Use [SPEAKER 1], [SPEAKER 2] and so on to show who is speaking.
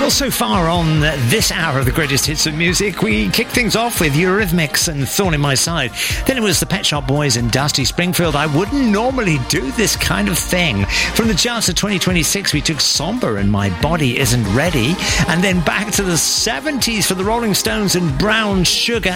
[SPEAKER 1] Well, so far on this hour of the greatest hits of music, we kicked things off with Eurythmics and Thorn in My Side. Then it was the Pet Shop Boys and Dusty Springfield. I wouldn't normally do this kind of thing. From the charts of 2026, we took Somber and My Body Isn't Ready. And then back to the 70s for the Rolling Stones and Brown Sugar